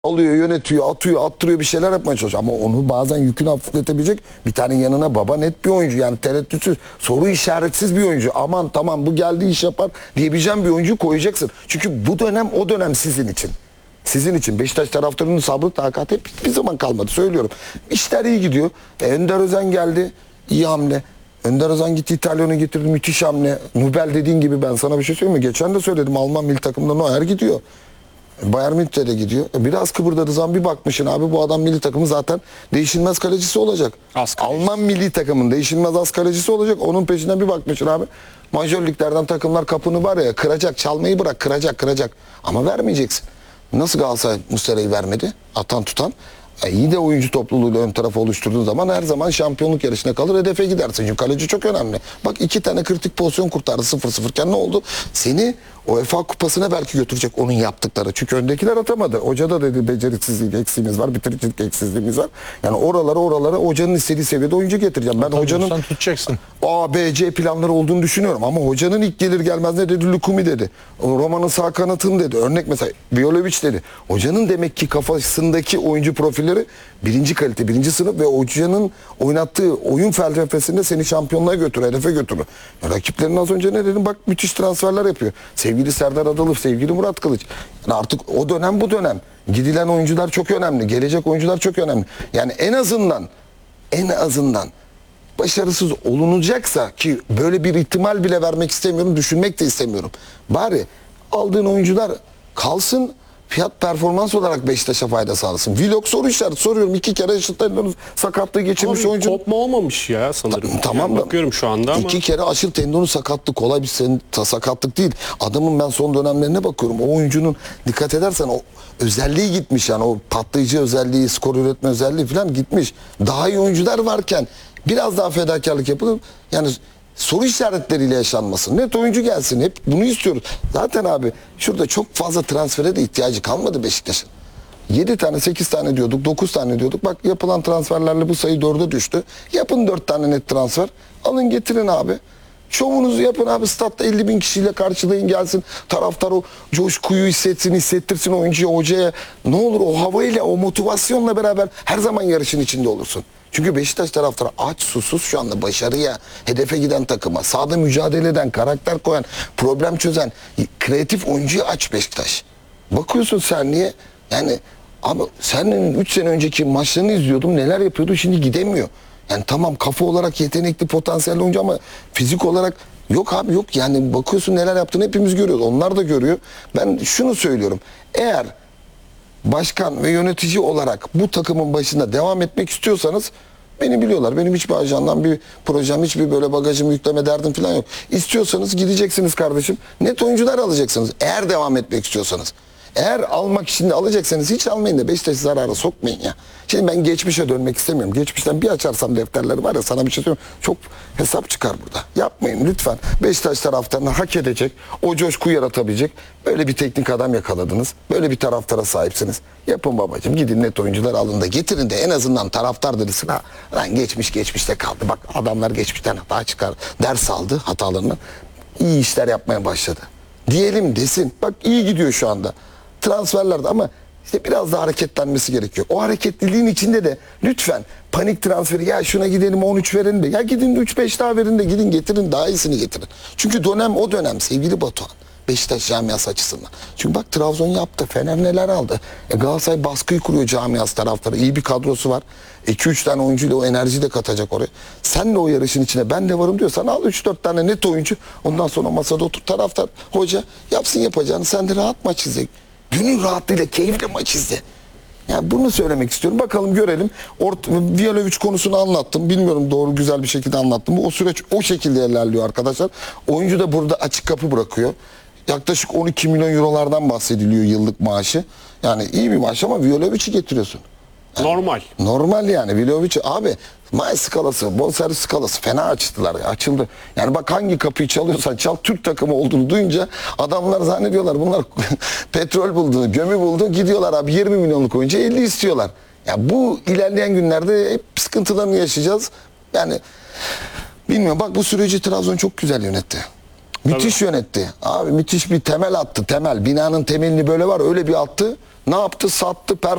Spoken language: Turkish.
alıyor, yönetiyor, atıyor, attırıyor, bir şeyler yapmaya çalışıyor. Ama onu bazen yükünü hafifletebilecek bir tane yanına baba net bir oyuncu. Yani tereddütsüz, soru işaretsiz bir oyuncu. Aman tamam bu geldi iş yapar diyebileceğim bir oyuncuyu koyacaksın. Çünkü bu dönem o dönem sizin için. Sizin için Beşiktaş taraftarının sabrı takati hep hiçbir zaman kalmadı, söylüyorum. İşler iyi gidiyor. Önder Özen geldi, iyi hamle. Önder Özen gitti, İtalyan'ı getirdi, müthiş hamle. Nubel dediğin gibi, ben sana bir şey söyleyeyim mi? Geçen de söyledim, Alman milli takımında Neuer gidiyor. Bayern Münih'te de gidiyor. Biraz kıpırdadığı zaman bir bakmışsın abi, bu adam milli takımı zaten değişilmez kalecisi olacak. Alman milli takımın değişilmez az kalecisi olacak. Onun peşinden bir bakmışsın abi. Majör liglerden takımlar kapını var ya kıracak, çalmayı bırak, kıracak. Ama vermeyeceksin. Nasıl Galatasaray Muslera'yı vermedi? Atan tutan. İyi de oyuncu topluluğuyla ön tarafı oluşturduğun zaman her zaman şampiyonluk yarışına kalır, hedefe gidersin. Çünkü kaleci çok önemli. Bak 2 tane kritik pozisyon kurtardı 0-0 iken ne oldu? Seni UEFA kupasına belki götürecek onun yaptıkları. Çünkü öndekiler atamadı. Hoca da dedi beceriksizlik eksiğimiz var, bitiricilik eksikliğimiz var. Yani oralara hocanın istediği seviyede oyuncu getireceğim. Ben hocanın tutacaksın. A, B, C planları olduğunu düşünüyorum. Ama hocanın ilk gelir gelmez ne dedi? Lukumi dedi. Roma'nın sağ kanatını dedi. Örnek mesela Violovic dedi. Hocanın demek ki kafasındaki oyuncu profilleri birinci kalite, birinci sınıf ve hocanın oynattığı oyun felsefesinde seni şampiyonluğa götürür, hedefe götürür. Ya rakiplerin az önce ne dedim? Bak müthiş transferler yapıyor. Sevgili Serdar Adalı, sevgili Murat Kılıç. Yani artık o dönem bu dönem. Gidilen oyuncular çok önemli. Gelecek oyuncular çok önemli. Yani en azından başarısız olunacaksa, ki böyle bir ihtimal bile vermek istemiyorum, düşünmek de istemiyorum. Bari aldığın oyuncular kalsın, fiyat performans olarak Beşiktaş'a fayda sağlasın. Vlog soru işareti soruyorum. 2 kere Aşil sakatlığı geçirmiş Ama oyuncu. kopma olmamış ya sanırım. Tamam yani da bakıyorum şu anda ama. 2 kere Aşil tendonu sakatlık kolay bir sakatlık değil. Adamın ben son dönemlerine bakıyorum. O oyuncunun dikkat edersen o özelliği gitmiş, yani o patlayıcı özelliği, skor üretme özelliği falan gitmiş. Daha iyi oyuncular varken biraz daha fedakarlık yapılır. Yani soru işaretleriyle yaşanmasın. Net oyuncu gelsin. Hep bunu istiyoruz. Zaten abi şurada çok fazla transfere de ihtiyacı kalmadı Beşiktaş'ın. 7 tane 8 tane diyorduk, 9 tane diyorduk. Bak yapılan transferlerle bu sayı 4'e düştü. Yapın 4 tane net transfer. Alın getirin abi. Şovunuzu yapın abi, statta 50 bin kişiyle karşılayın, gelsin. Taraftar o coşkuyu hissetsin, hissettirsin oyuncuya, hocaya. Ne olur o havayla, o motivasyonla beraber her zaman yarışın içinde olursun. Çünkü Beşiktaş taraftarı aç susuz şu anda başarıya, hedefe giden takıma, sahada mücadele eden, karakter koyan, problem çözen, kreatif oyuncuyu aç Beşiktaş. Bakıyorsun sen niye? Yani ama senin 3 sene önceki maçlarını izliyordum, neler yapıyordu, şimdi gidemiyor. Yani tamam kafa olarak yetenekli, potansiyelli oyuncu ama fizik olarak yok abi, yok. Yani bakıyorsun neler yaptığını hepimiz görüyoruz. Onlar da görüyor. Ben şunu söylüyorum. Eğer başkan ve yönetici olarak bu takımın başında devam etmek istiyorsanız, beni biliyorlar. Benim hiçbir ajandan bir projem, hiçbir böyle bagajımı yükleme derdim falan yok. İstiyorsanız gideceksiniz kardeşim. Net oyuncular alacaksınız. Eğer devam etmek istiyorsanız. Eğer almak için de alacaksanız hiç almayın da Beşiktaş'ı zarara sokmayın ya. Şimdi ben geçmişe dönmek istemiyorum. Geçmişten bir açarsam defterleri var ya, sana bir şey söyleyeyim. Çok hesap çıkar burada. Yapmayın lütfen. Beşiktaş taraftarını hak edecek, o coşku yaratabilecek böyle bir teknik adam yakaladınız. Böyle bir taraftara sahipsiniz. Yapın babacığım, gidin net oyuncular alın da getirin de en azından taraftar desin, ha lan geçmiş geçmişte kaldı. Bak adamlar geçmişten hata çıkar, ders aldı hatalarından. İyi işler yapmaya başladı. Diyelim desin. Bak iyi gidiyor şu anda transferlerde ama işte biraz daha hareketlenmesi gerekiyor. O hareketliliğin içinde de lütfen panik transferi, ya şuna gidelim 13 verin de, ya gidin 3-5 daha verin de, gidin getirin, daha iyisini getirin. Çünkü dönem o dönem sevgili Batuhan. Beşiktaş camiası açısından. Çünkü bak Trabzon yaptı. Fener neler aldı. Galatasaray baskıyı kuruyor camiası taraftarı. İyi bir kadrosu var. 2-3 tane oyuncuyla o enerjiyi de katacak oraya. Sen de o yarışın içine ben de varım diyorsan al 3-4 tane net oyuncu. Ondan sonra masada otur, taraftar hoca yapsın yapacağını. Sen de rahat maç izle. Gönül rahatlığıyla, keyifle maç izle. Yani bunu söylemek istiyorum. Bakalım görelim. Violovic konusunu anlattım. Bilmiyorum doğru güzel bir şekilde anlattım. O süreç o şekilde ilerliyor arkadaşlar. Oyuncu da burada açık kapı bırakıyor. Yaklaşık 12 milyon eurolardan bahsediliyor yıllık maaşı. Yani iyi bir maaş ama Violovic'i getiriyorsun. Yani Normal. Normal yani Vlahovic abi, maaş skalası, bonservis skalası fena açtılar ya, açıldı. Yani bak hangi kapıyı çalıyorsan çal, Türk takımı olduğunu duyunca adamlar zannediyorlar bunlar petrol buldu, gömü buldu, gidiyorlar abi 20 milyonluk oyuncu 50 istiyorlar. Ya bu ilerleyen günlerde hep sıkıntılarını yaşayacağız. Yani bilmiyorum, bak bu süreci Trabzon çok güzel yönetti. Müthiş yönetti. Abi müthiş bir temel attı, temel. Binanın temelini böyle var öyle bir attı. Ne yaptı? Sattı.